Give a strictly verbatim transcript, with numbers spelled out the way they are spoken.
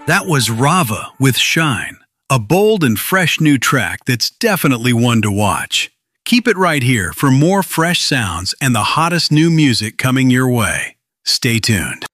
That was Rava with Shine, a bold and fresh new track that's definitely one to watch. Keep it right here for more fresh sounds and the hottest new music coming your way. Stay tuned.